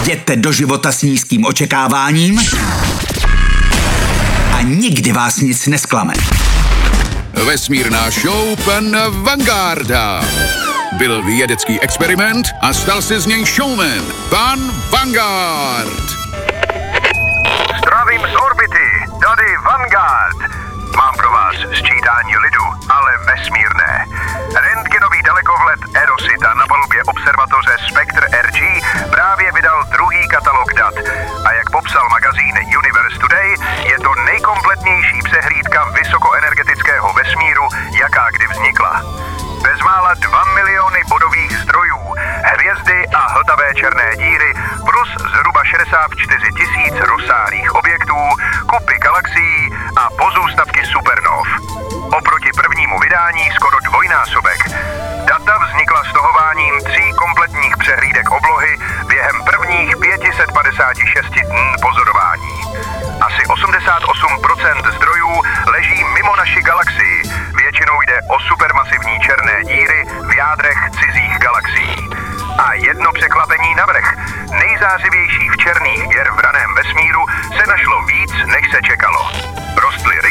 Jděte do života s nízkým očekáváním a nikdy vás nic nesklame. Vesmírná show Pan Vangarda. Byl vědecký experiment a stal se z něj showman. Pan Vanguard. Zdravím z orbity, tady Vanguard. Mám pro vás sčítání lidu, ale vesmírné. Rentgenový dalekohled Erosita na palubě observatoře Spectre RG právě vydal druhý katalog dat. A jak popsal magazín Universe Today, je to nejkompletnější přehlídka vysokoenergetického vesmíru, jaká kdy vznikla. Bezmála 2 miliony bodových zdrojů, hvězdy a hltavé černé díry plus zhruba 64 000 rozsáhlých objektů, kupy galaxií a pozůstatky supernov. Oproti prvnímu vydání skoro dvojnásobek. Data vznikla stahováním 3 kompletních přehlídek oblohy během prvních 556 dní pozorování. Asi 88% zdrojů leží mimo naši galaxii. Většinou jde o supermasivní černé díry v jádrech cizích galaxií. A jedno překvapení navrch. Nejzářivějších černých děr v raném vesmíru se našlo víc, než se čekalo. Rostly